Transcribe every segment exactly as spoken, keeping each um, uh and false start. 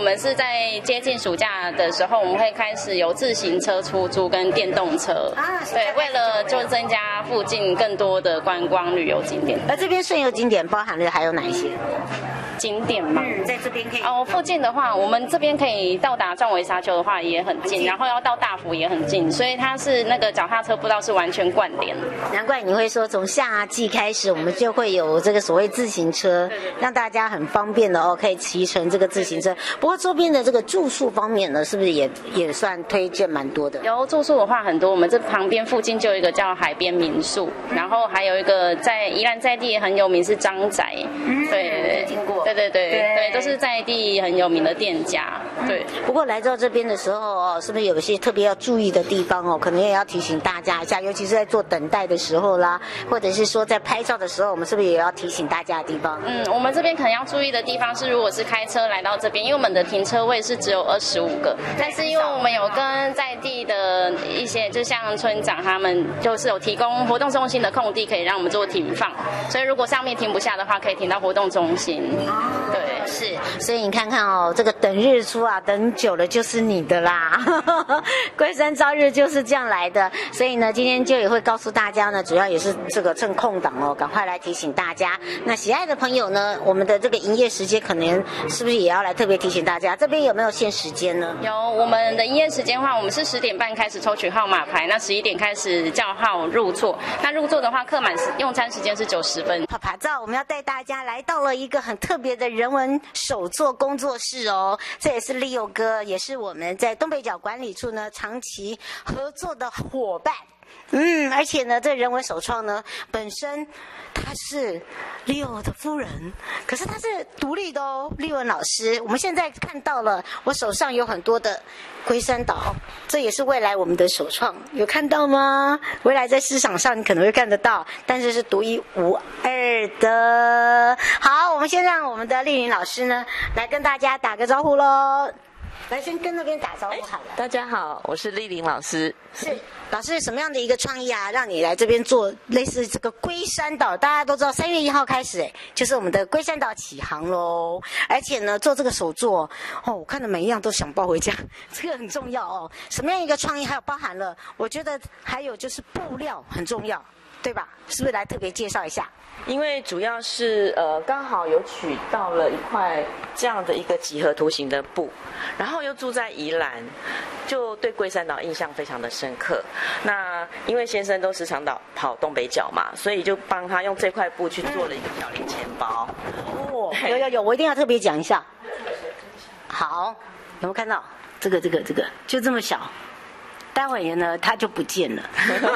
们是在接近暑假的时候，我们会开始有自行车出租跟电动车。啊，对，为了就增加附近更多的观光旅游景点。 而这边顺游景点包含了还有哪一些？ 景点嘛， 嗯，在这边可以哦。附近的话，我们这边可以到达壮围沙丘的话也很近，然后要到大福也很近，所以它是那个脚踏车步道是完全贯连。 难怪你会说从夏季开始，我们就会有这个所谓自行车，让大家很方便的哦，可以骑乘这个自行车。不过周边的这个住宿方面呢，是不是也也算推荐蛮多的？ 有住宿的话很多，我们这旁边附近就有一个叫海边民宿，然后还有一个在宜兰在地也很有名是张宅， 嗯， 对， 听过。 对对对 对, 对，都是在地很有名的店家。对， 不过来到这边的时候哦，是不是有一些特别要注意的地方哦？可能也要提醒大家一下，尤其是在做等待的时候啦，或者是说在拍照的时候，我们是不是也要提醒大家的地方？ 嗯，我们这边可能要注意的地方是，如果是开车来到这边，因为我们的停车位是只有二十五个，但是因为我们有跟在地的一些，就像村长他们就是有提供活动中心的空地，可以让我们做停放，所以如果上面停不下的话，可以停到活动中心。对， 是，所以你看看哦，这个等日出啊，等久了就是你的啦。龟山朝日就是这样来的，所以呢，今天就也会告诉大家呢，主要也是这个趁空档哦，赶快来提醒大家。那喜爱的朋友呢，我们的这个营业时间可能是不是也要来特别提醒大家？这边有没有限时间呢？ 有，我们的营业时间的话，我们是十点半开始抽取号码牌，那十一点开始叫号入座。那入座的话，客满用餐时间是九十分。 拍拍照，我们要带大家来到了一个很特别的人文手作工作室哦，这也是 Leo 哥，也是我们在东北角管理处呢长期合作的伙伴。嗯，而且呢，这人文首创呢，本身他是 Leo 的夫人，可是他是独立的哦，丽文老师。我们现在看到了，我手上有很多的龟山岛，这也是未来我们的首创，有看到吗？未来在市场上你可能会看得到，但是是独一无二的。好，我们先让我们的丽云老师呢来跟大家打个招呼喽。来，先跟那边打招呼好了。 大家好，我是丽玲老师。 是老师，什么样的一个创意啊，让你来这边做类似这个龟山岛？大家都知道，三月一号开始，哎，就是我们的龟山岛起航喽。而且呢，做这个手作，哦，我看的每一样都想抱回家，这个很重要哦。什么样一个创意？还有包含了，我觉得还有就是布料很重要，对吧？是不是来特别介绍一下？ 因为主要是呃刚好有取到了一块这样的一个几何图形的布，然后又住在宜兰，就对龟山岛印象非常的深刻。那因为先生都时常到跑东北角嘛，所以就帮他用这块布去做了一个小零钱包。 哦，有有有，我一定要特别讲一下。好，有没有看到这个这个这个就这么小？待会儿呢，它就不见了。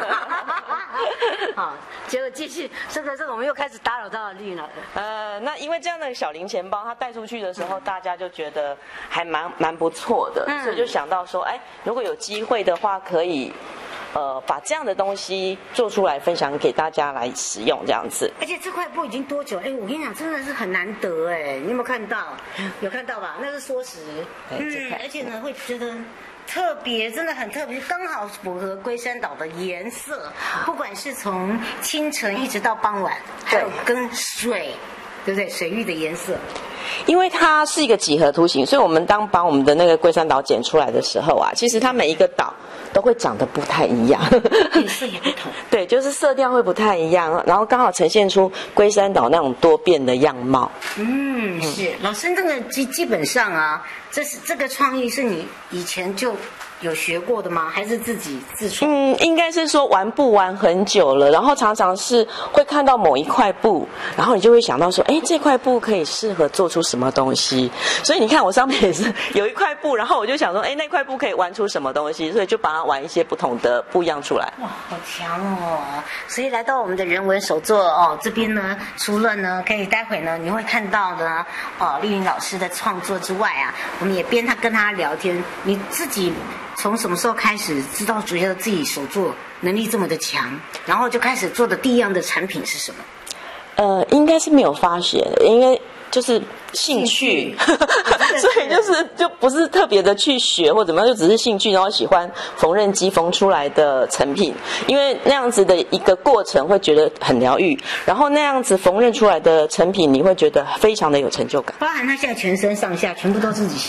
好，结果继续，这个这个我们又开始打扰到丽了。 呃，那因为这样的小零钱包，它带出去的时候，嗯、大家就觉得还蛮蛮不错的，嗯、所以就想到说，哎，如果有机会的话，可以。呃，把这样的东西做出来，分享给大家来使用，这样子。 而且这块布已经多久？哎，我跟你讲，真的是很难得哎，你有没有看到？有看到吧？那是缩时，嗯，而且呢，会觉得特别，真的很特别，刚好符合龟山岛的颜色，不管是从清晨一直到傍晚，还有跟水，对不对？水域的颜色。 因为它是一个几何图形，所以我们当把我们的那个龟山岛剪出来的时候啊，其实它每一个岛都会长得不太一样， 颜色也不同。 对，就是色调会不太一样，然后刚好呈现出龟山岛那种多变的样貌。 嗯，是老师，这个基基本上啊，这是这个创意是你以前就有学过的吗？还是自己自创？ 嗯，应该是说玩布玩很久了，然后常常是会看到某一块布，然后你就会想到说，哎，这块布可以适合做出什么东西？所以你看我上面也是有一块布，然后我就想说，哎，那块布可以玩出什么东西？所以就把它玩一些不同的布样出来。 哇，好强哦！所以来到我们的人文手作哦这边呢，除了呢可以待会呢你会看到的哦丽云老师的创作之外啊，我们也边他跟他聊天，你自己。从什么时候开始知道觉得自己手作能力这么的强，然后就开始做的第一样的产品是什么？ 呃，应该是没有发觉的，因为就是兴趣，所以就是就不是特别的去学或怎么样，就只是兴趣，然后喜欢缝纫机缝出来的成品，因为那样子的一个过程会觉得很疗愈，然后那样子缝纫出来的成品，你会觉得非常的有成就感， 包含他现在全身上下全部都自己